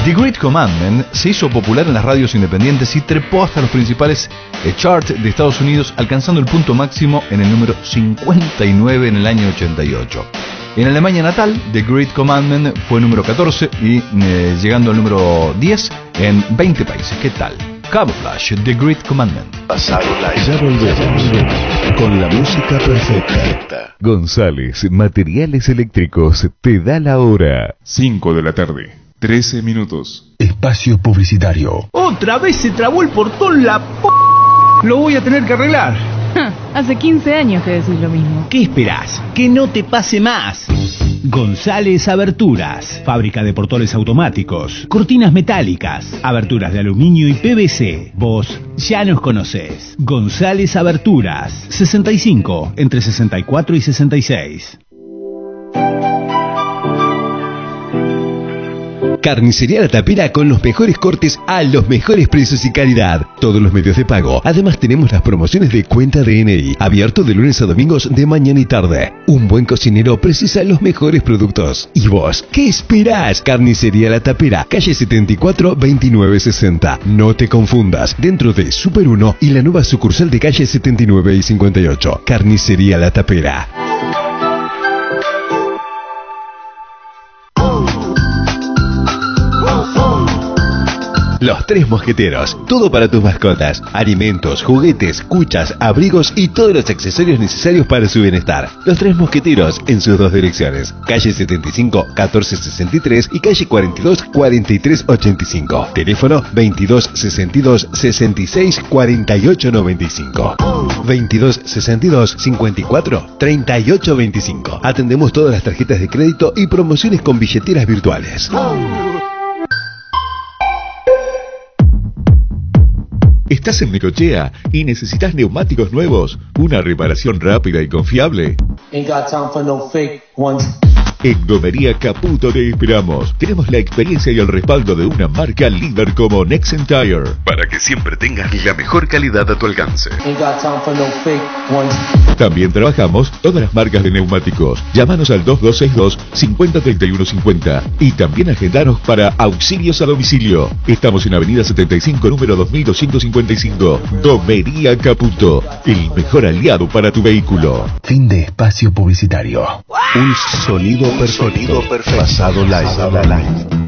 The Great Commandment se hizo popular en las radios independientes y trepó hasta los principales charts de Estados Unidos, alcanzando el punto máximo en el número 59 en el año 88. En Alemania natal, The Great Commandment fue número 14 y llegando al número 10 en 20 países. ¿Qué tal? Camouflage, The Great Commandment. Pasado Live. Ya volvemos con la música perfecta. González Materiales Eléctricos te da la hora. 5 de la tarde, 13 minutos. Espacio publicitario. Otra vez se trabó el portón, la p***. Lo voy a tener que arreglar. Hace 15 años que decís lo mismo. ¿Qué esperás? Que no te pase más. González Aberturas, fábrica de portones automáticos, cortinas metálicas, aberturas de aluminio y PVC. Vos ya nos conocés. González Aberturas, 65, entre 64 y 66. Carnicería La Tapera con los mejores cortes a los mejores precios y calidad. Todos los medios de pago. Además tenemos las promociones de cuenta DNI. Abierto de lunes a domingos de mañana y tarde. Un buen cocinero precisa los mejores productos. ¿Y vos? ¿Qué esperás? Carnicería La Tapera, calle 74 2960. No te confundas. Dentro de Super 1 y la nueva sucursal de calle 79 y 58. Carnicería La Tapera. Los Tres Mosqueteros, todo para tus mascotas, alimentos, juguetes, cuchas, abrigos y todos los accesorios necesarios para su bienestar. Los Tres Mosqueteros en sus dos direcciones, calle 75 1463 y calle 42 4385. Teléfono 22 62 66 48 95. 22 62 54 38 25. Atendemos todas las tarjetas de crédito y promociones con billeteras virtuales. ¿Estás en Necochea y necesitas neumáticos nuevos? ¿Una reparación rápida y confiable? En Gomería Caputo te esperamos. Tenemos la experiencia y el respaldo de una marca líder como Nexen Tire, para que siempre tengas la mejor calidad a tu alcance. También trabajamos todas las marcas de neumáticos. Llámanos al 2262 503150 y también agendanos para auxilios a domicilio. Estamos en Avenida 75, número 2255. Gomería Caputo, el mejor aliado para tu vehículo. Fin de espacio publicitario. Un sonido perfecto. Pasado Live.